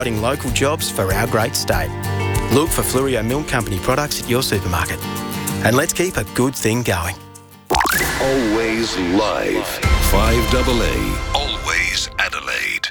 Providing local jobs for our great state. Look for Fluorio Milk Company products at your supermarket. And let's keep a good thing going. Always live. 5AA. Always Adelaide.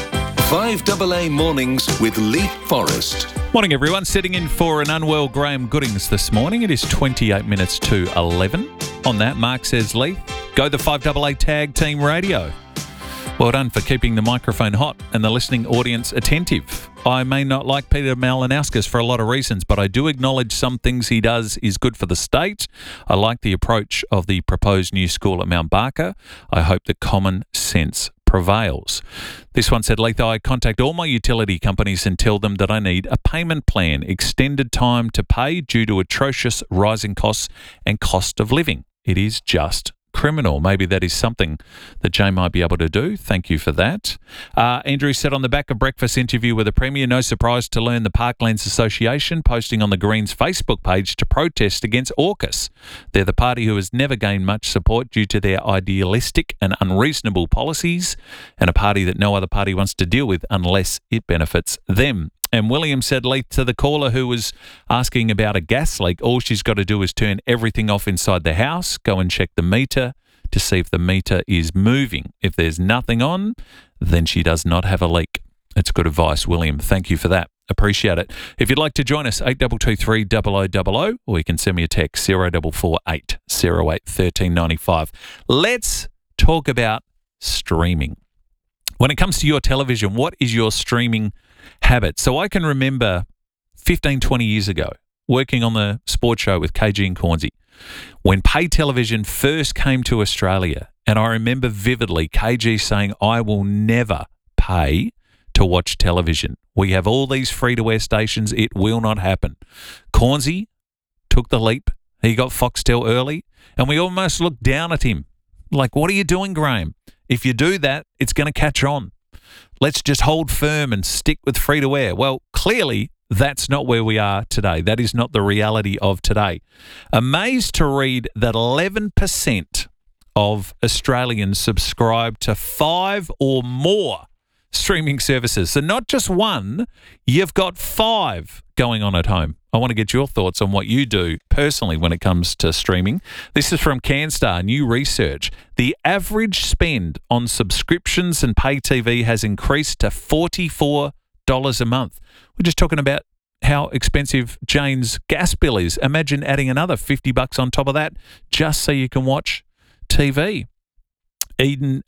5AA Mornings with Leith Forrest. Morning, everyone. Sitting in for an unwell Graham Goodings this morning. It is 28 minutes to 11. On that, Mark says, Leith, go the 5AA Tag Team Radio. Well done for keeping the microphone hot and the listening audience attentive. I may not like Peter Malinauskas for a lot of reasons, but I do acknowledge some things he does is good for the state. I like the approach of the proposed new school at Mount Barker. I hope that common sense prevails. This one said, Leith, I contact all my utility companies and tell them that I need a payment plan, extended time to pay due to atrocious rising costs and cost of living. It is just criminal. Maybe that is something that Jay might be able to do. Thank you for that. Andrew said on the back of breakfast interview with the Premier, no surprise to learn the Parklands Association posting on the Greens Facebook page to protest against AUKUS. They're the party who has never gained much support due to their idealistic and unreasonable policies, and a party that no other party wants to deal with unless it benefits them. And William said, Leith, to the caller who was asking about a gas leak, all she's got to do is turn everything off inside the house, go and check the meter to see if the meter is moving. If there's nothing on, then she does not have a leak. It's good advice, William. Thank you for that. Appreciate it. If you'd like to join us, 8223 0000, or you can send me a text, 0448 08 1395. Let's talk about streaming. When it comes to your television, what is your streaming habit? So I can remember 15, 20 years ago working on the sports show with KG and Cornsey when pay television first came to Australia. And I remember vividly KG saying, I will never pay to watch television. We have all these free-to-air stations. It will not happen. Cornsey took the leap. He got Foxtel early, and we almost looked down at him. Like, what are you doing, Graham? If you do that, it's going to catch on. Let's just hold firm and stick with free-to-air. Well, clearly, that's not where we are today. That is not the reality of today. Amazed to read that 11% of Australians subscribe to 5 or more streaming services. So not just one, you've got 5 going on at home. I want to get your thoughts on what you do personally when it comes to streaming. This is from CanStar, new research. The average spend on subscriptions and pay TV has increased to $44 a month. We're just talking about how expensive Jane's gas bill is. Imagine adding another $50 on top of that just so you can watch TV. Eden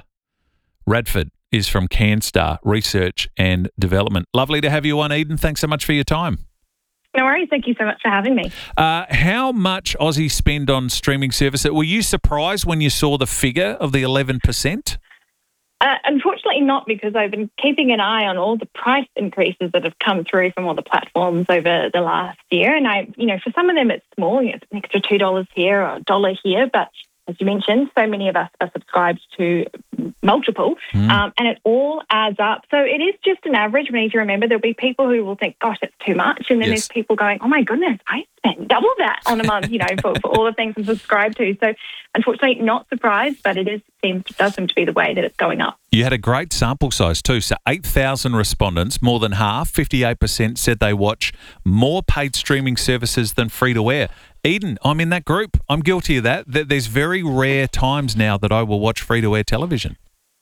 Radford is from CanStar Research and Development. Lovely to have you on, Eden. Thanks so much for your time. No worries. Thank you so much for having me. How much Aussie spend on streaming services? Were you surprised when you saw the figure of the 11%? Unfortunately not, because I've been keeping an eye on all the price increases that have come through from all the platforms over the last year. And for some of them it's small, it's an extra $2 here or $1 here, but as you mentioned, so many of us are subscribed to multiple, and it all adds up. So it is just an average. We need to remember there'll be people who will think, gosh, that's too much. And then there's people going, oh my goodness, I spend double that on a month, for all the things I'm subscribed to. So unfortunately, not surprised, but it does seem to be the way that it's going up. You had a great sample size too. So 8,000 respondents, more than half, 58% said they watch more paid streaming services than free-to-air. Eden, I'm in that group. I'm guilty of that. There's very rare times now that I will watch free-to-air television.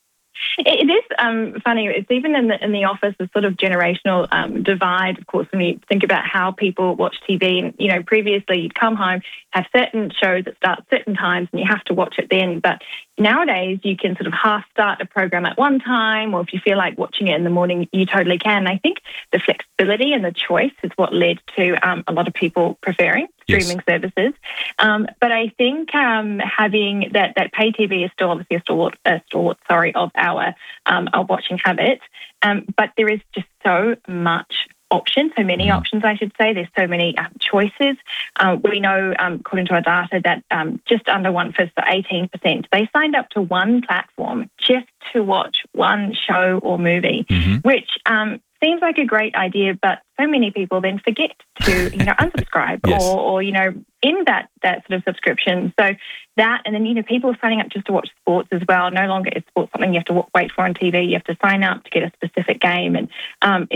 It is funny. It's even in the office, the sort of generational divide. Of course, when you think about how people watch TV, and previously you'd come home, have certain shows that start at certain times, and you have to watch it then. But nowadays, you can sort of half start a program at one time, or if you feel like watching it in the morning, you totally can. I think the flexibility and the choice is what led to a lot of people preferring streaming services. But I think having that pay TV is still obviously a stalwart of our watching habits. But there is just so much options, so many options, I should say. There's so many choices. We know, according to our data, that just under 1/5, so 18%, they signed up to one platform just to watch one show or movie, which seems like a great idea, but so many people then forget to, unsubscribe or in that sort of subscription. So that, and then, you know, people are signing up just to watch sports as well. No longer is sports something you have to wait for on TV. You have to sign up to get a specific game, and